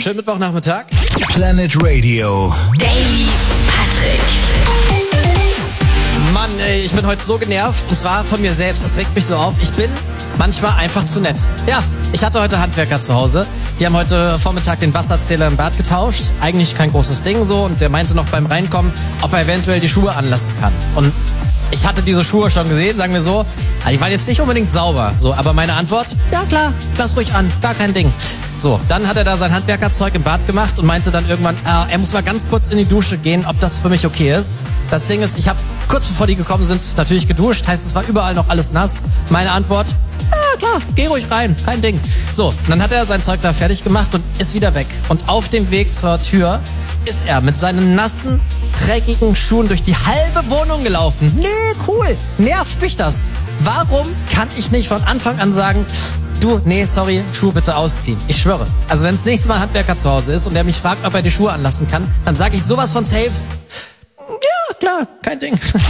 Schönen Mittwochnachmittag. Planet Radio. Daily Patrick. Mann, ey, ich bin heute so genervt. Und zwar von mir selbst. Das regt mich so auf. Ich bin manchmal einfach zu nett. Ja, ich hatte heute Handwerker zu Hause. Die haben heute Vormittag den Wasserzähler im Bad getauscht. Eigentlich kein großes Ding so. Und der meinte noch beim Reinkommen, ob er eventuell die Schuhe anlassen kann. Und ich hatte diese Schuhe schon gesehen, sagen wir so. Die waren jetzt nicht unbedingt sauber. So, aber meine Antwort, ja klar, lass ruhig an, gar kein Ding. So, dann hat er da sein Handwerkerzeug im Bad gemacht und meinte dann irgendwann, er muss mal ganz kurz in die Dusche gehen, ob das für mich okay ist. Das Ding ist, ich habe kurz bevor die gekommen sind, natürlich geduscht. Heißt, es war überall noch alles nass. Meine Antwort, ja klar, geh ruhig rein, kein Ding. So, und dann hat er sein Zeug da fertig gemacht und ist wieder weg. Und auf dem Weg zur Tür ist er mit seinen nassen, dreckigen Schuhen durch die halbe Wohnung gelaufen. Nee, cool, nervt mich das. Warum kann ich nicht von Anfang an sagen, du, nee, sorry, Schuhe bitte ausziehen. Ich schwöre. Also wenn das nächste Mal ein Handwerker zu Hause ist und der mich fragt, ob er die Schuhe anlassen kann, dann sage ich sowas von safe. Ja, klar, kein Ding.